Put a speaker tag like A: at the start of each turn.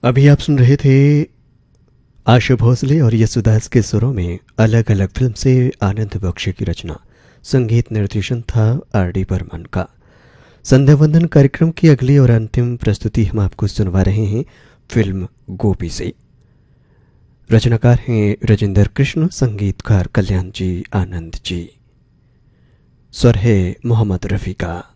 A: अभी आप सुन रहे थे आशा भोसले और यशुदास के सुरों में अलग अलग फिल्म से आनंद बख्शी की रचना। संगीत निर्देशन था आर.डी. बर्मन का। संध्या वंदन कार्यक्रम की अगली और अंतिम प्रस्तुति हम आपको सुनवा रहे हैं फिल्म गोपी से। रचनाकार हैं राजेंद्र कृष्ण, संगीतकार कल्याण जी आनंद जी, स्वर है मोहम्मद रफ़ी का।